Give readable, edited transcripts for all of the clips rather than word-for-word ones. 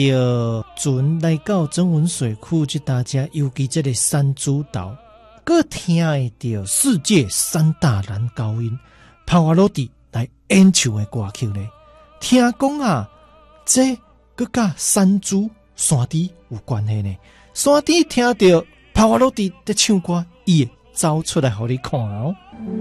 船来到曾文水库这大家，尤其这个山猪岛，佮听会到世界三大男高音帕瓦罗蒂来演唱的歌曲呢。听讲啊，这佮甲山猪山猪有关系呢。山猪听到帕瓦罗蒂在唱歌，伊会走出来给你看哦。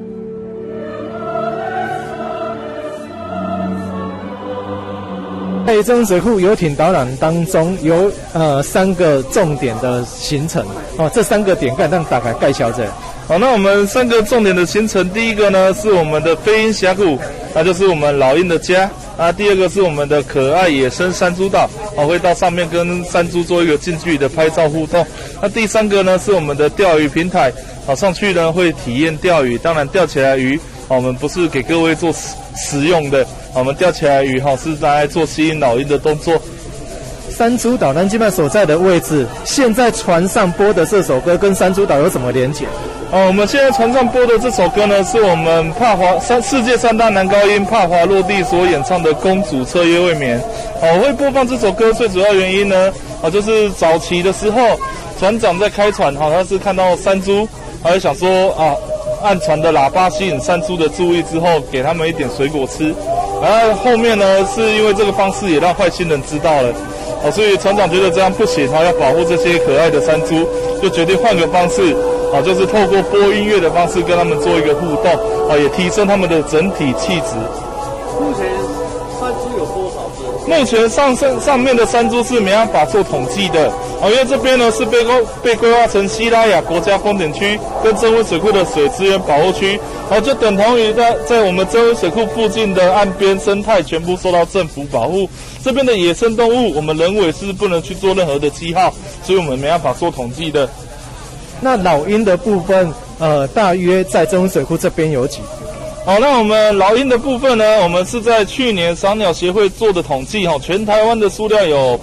在曾文水库游艇导览当中有3个重点的行程哦，这3个点让大概介绍一下。 好，那我们3个重点的行程，第一个呢是我们的飞鹰峡谷，那就是我们老鹰的家啊。第二个是我们的可爱野生山猪岛，会到上面跟山猪做一个近距离的拍照互动。那第3个呢是我们的钓鱼平台，上去呢会体验钓鱼，当然钓起来鱼，我们不是给各位做食用的，我们钓起来鱼是拿来做吸引老鹰的动作。 山猪岛咱现在所在的位置，现在船上播的这首歌跟山猪岛有什么连结？ 我们现在船上播的这首歌呢，是我们世界3大男高音帕华落地所演唱的《公主彻夜未眠》。我会播放这首歌最主要原因呢，就是早期的时候，船长在开船，他是看到山猪，就想说按船的喇叭吸引山猪的注意之后，给他们一点水果吃。然后后面呢，是因为这个方式也让坏心人知道了，所以船长觉得这样不行，要保护这些可爱的山猪，就决定换个方式，就是透过播音乐的方式跟他们做一个互动，也提升他们的整体气质。 目前山猪有多少只？ 目前上面的山猪是没办法做统计的，因为这边呢是被规划成西拉雅国家风景区跟曾文水库的水资源保护区，就等同于在我们曾文水库附近的岸边生态全部受到政府保护。这边的野生动物，我们人为是不能去做任何的记号，所以我们没办法做统计的。 那老鹰的部分，大约在曾文水库这边有几只？ 好，那我们老鹰的部分呢，我们是在去年赏鸟协会做的统计，全台湾的数量有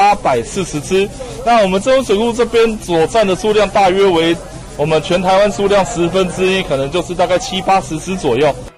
840只。那我们曾文水库这边所占的数量大约为我们全台湾数量1/10，可能就是大概70-80只左右。